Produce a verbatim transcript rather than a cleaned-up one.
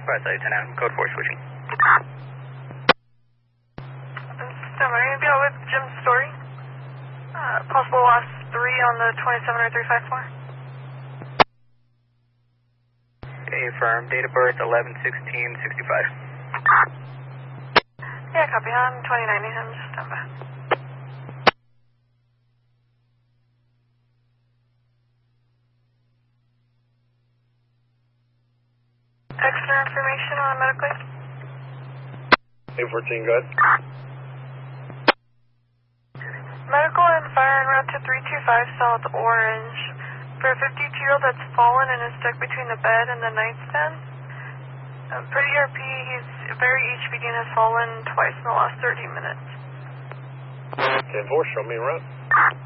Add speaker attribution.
Speaker 1: West Lieutenant, code four switching.
Speaker 2: Stand by, you're going to be out with Jim's story. Uh, possible loss three on the twenty-seven or three five four.
Speaker 1: Okay, firm. Date of birth eleven sixteen sixty-five.
Speaker 2: Yeah, copy. On twenty ninety, I'm just stand by. Extra information on medically?
Speaker 3: A fourteen, good.
Speaker 2: Medical and fire en route to three two five South Orange. For a fifty-two-year-old that's fallen and is stuck between the bed and the nightstand. Uh, per E R P, he's very H P D and has fallen twice in the last thirty minutes.
Speaker 3: ten four, show me around.